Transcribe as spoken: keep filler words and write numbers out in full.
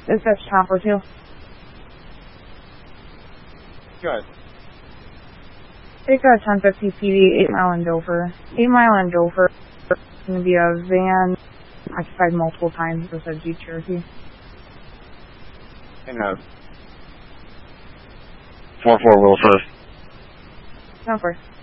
Is that Chopper too? Good. Take a ten fifty P D, eight mile in Dover. eight mile in Dover. It's going to be a van occupied multiple times with a Jeep Cherokee. And uh, four four Wilson. Of course.